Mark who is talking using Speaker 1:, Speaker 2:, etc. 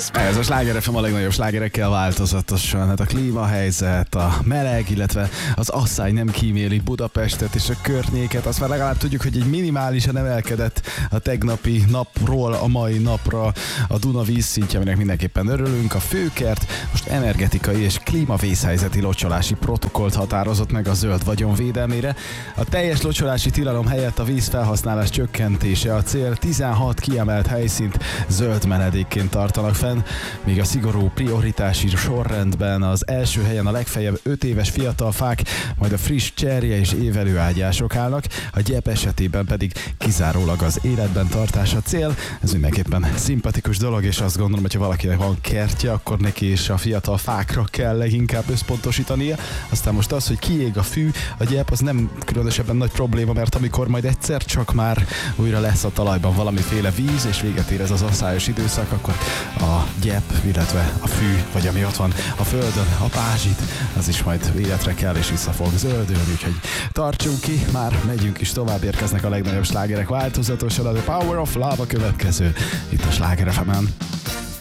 Speaker 1: Ez a Sláger FM a legnagyobb slágerekkel változatosan. Hát a klímahelyzet, a meleg, illetve az asszály nem kíméli Budapestet és a környéket. Azt már legalább tudjuk, hogy egy minimálisan emelkedett a tegnapi napról a mai napra a Duna vízszintje, aminek mindenképpen örülünk. A Főkert most energetikai és klímavészhelyzeti locsolási protokollt határozott meg a zöld vagyon védelmére. A teljes locsolási tilalom helyett a vízfelhasználás csökkentése a cél. 16 kiemelt helyszínt zöld menedékként tartanak fenn, míg a szigorú prioritási sorrendben az első helyen a legfeljebb 5 éves fiatal fák, majd a friss cserje és évelőágyások állnak, a gyep esetében pedig kizárólag az életben tartás a cél. Ez mindenképpen szimpatikus dolog, és azt gondolom, hogy ha valakinek van kertje, akkor neki is a fiatal fákra kell leginkább összpontosítania. Aztán most az, hogy kiég a fű, a gyep, az nem különösebben nagy probléma, mert amikor majd egyszer csak már újra lesz a talajban valamiféle víz, és véget ér ez az asszályos időszak, akkor a gyep, illetve a fű, vagy ami ott van a földön, a pázsit, az is majd életre kell és vissza fog zöldülni, úgyhogy tartsunk ki, már megyünk is tovább, érkeznek a legnagyobb slágerek változatosan, a The Power of Love a következő, itt a Sláger FM-en.